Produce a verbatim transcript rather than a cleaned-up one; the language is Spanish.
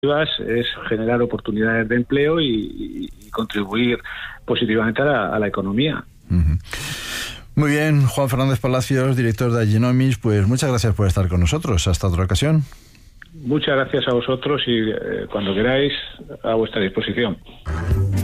es generar oportunidades de empleo y, y contribuir positivamente a la, a la economía. Uh-huh. Muy bien, Juan Fernández Palacios, director de Agenomics, pues muchas gracias por estar con nosotros. Hasta otra ocasión. Muchas gracias a vosotros y eh, cuando queráis, a vuestra disposición.